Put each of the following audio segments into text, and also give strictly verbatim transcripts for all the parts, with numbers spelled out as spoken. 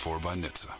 for by N H T S A.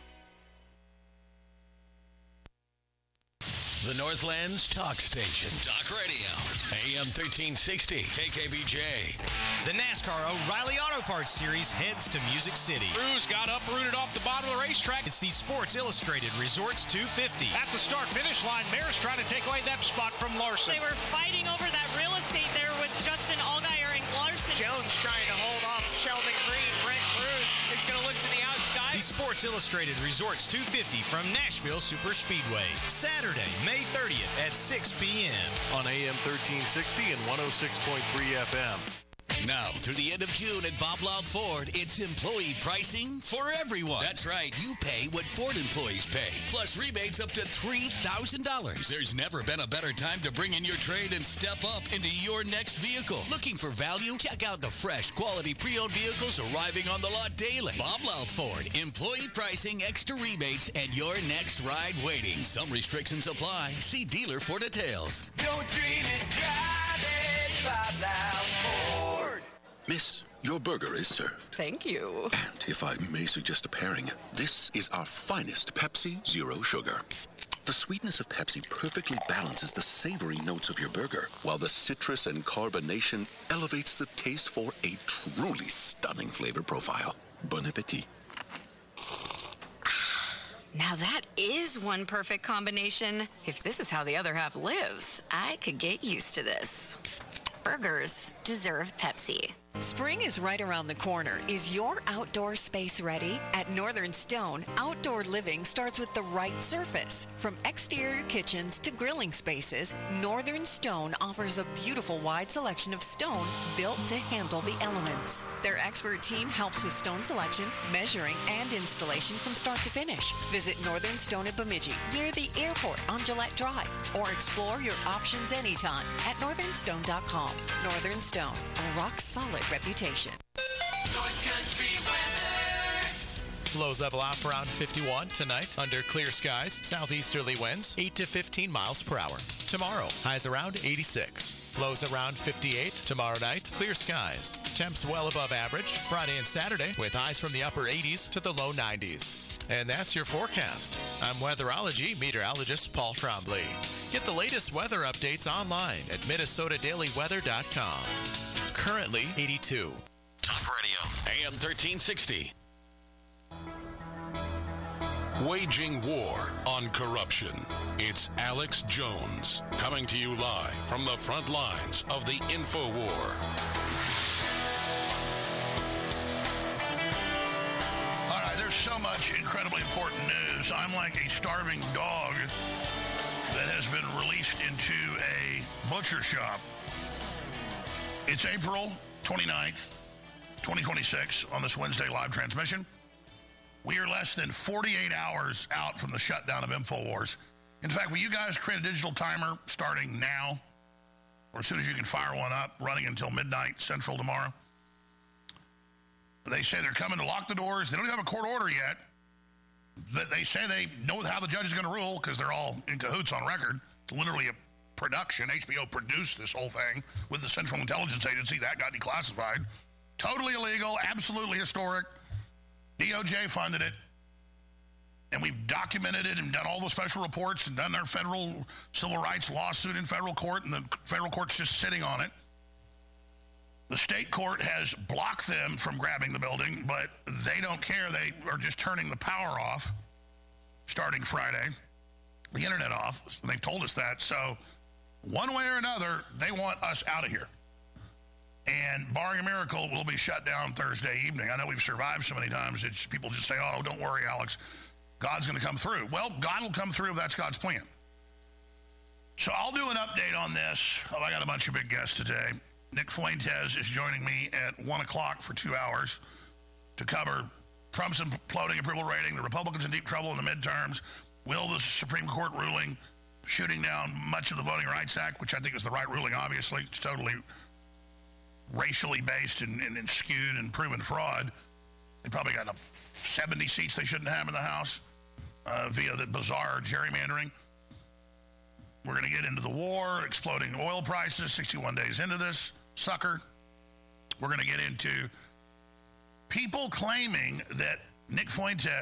The Northlands Talk Station. Talk Radio. A M thirteen sixty. K K B J. The NASCAR O'Reilly Auto Parts Series heads to Music City. Cruz got uprooted off the bottom of the racetrack. It's the Sports Illustrated Resorts two fifty. At the start-finish line, Maris trying to take away that spot from Larson. They were fighting over that real estate there with Justin Allgaier and Larson. Jones trying to hold off Sheldon Green. Brent Cruz is going to look to the outside. The Sports Illustrated Resorts two fifty from Nashville Superspeedway. Saturday, May thirtieth at six p.m. on A M thirteen sixty and one oh six point three F M. Now, through the end of June at Bob Loud Ford, it's employee pricing for everyone. That's right. You pay what Ford employees pay, plus rebates up to three thousand dollars. There's never been a better time to bring in your trade and step up into your next vehicle. Looking for value? Check out the fresh, quality pre-owned vehicles arriving on the lot daily. Bob Loud Ford. Employee pricing, extra rebates, and your next ride waiting. Some restrictions apply. See dealer for details. Don't dream it, drive it, Bob Loud Ford. Miss, your burger is served. Thank you. And if I may suggest a pairing, this is our finest Pepsi Zero Sugar. The sweetness of Pepsi perfectly balances the savory notes of your burger, while the citrus and carbonation elevates the taste for a truly stunning flavor profile. Bon appetit. Now that is one perfect combination. If this is how the other half lives, I could get used to this. Burgers deserve Pepsi. Spring is right around the corner. Is your outdoor space ready? At Northern Stone, outdoor living starts with the right surface. From exterior kitchens to grilling spaces, Northern Stone offers a beautiful wide selection of stone built to handle the elements. Their expert team helps with stone selection, measuring, and installation from start to finish. Visit Northern Stone at Bemidji, near the airport on Gillette Drive, or explore your options anytime at northern stone dot com. Northern Stone, a rock-solid reputation. North Country weather. Lows level off around fifty-one tonight under clear skies. Southeasterly winds eight to fifteen miles per hour. Tomorrow, highs around eighty-six. Lows around fifty-eight. Tomorrow night, clear skies. Temps well above average. Friday and Saturday with highs from the upper eighties to the low nineties. And that's your forecast. I'm weatherology meteorologist Paul Trombley. Get the latest weather updates online at minnesota daily weather dot com. Currently eighty-two. Talk Radio. A M thirteen sixty. Waging war on corruption. It's Alex Jones coming to you live from the front lines of the info war. All right, there's so much incredibly important news. I'm like a starving dog that has been released into a butcher shop. It's April twenty-ninth, twenty twenty-six on this Wednesday live transmission. We are less than forty-eight hours out from the shutdown of InfoWars. In fact, will you guys create a digital timer starting now, or as soon as you can fire one up, running until midnight Central tomorrow? They say they're coming to lock the doors. They don't even have a court order yet. But they say they know how the judge is going to rule because they're all in cahoots on record. It's literally a production. H B O produced this whole thing with the Central Intelligence Agency. That got declassified. Totally illegal, absolutely historic. D O J funded it. And we've documented it and done all the special reports and done their federal civil rights lawsuit in federal court, and the federal court's just sitting on it. The state court has blocked them from grabbing the building, but they don't care. They are just turning the power off starting Friday, the internet off. And they've told us that. So one way or another, they want us out of here. And barring a miracle, we'll be shut down Thursday evening. I know we've survived so many times. It's, people just say, oh, don't worry, Alex. God's going to come through. Well, God will come through if that's God's plan. So I'll do an update on this. Oh, I got a bunch of big guests today. Nick Fuentes is joining me at one o'clock for two hours to cover Trump's imploding approval rating, the Republicans in deep trouble in the midterms, will the Supreme Court ruling shooting down much of the Voting Rights Act, which I think is the right ruling, obviously. It's totally racially based and, and, and skewed and proven fraud. They probably got a seventy seats they shouldn't have in the House uh, via the bizarre gerrymandering. We're going to get into the war, exploding oil prices, sixty-one days into this sucker. We're going to get into people claiming that Nick Fuentes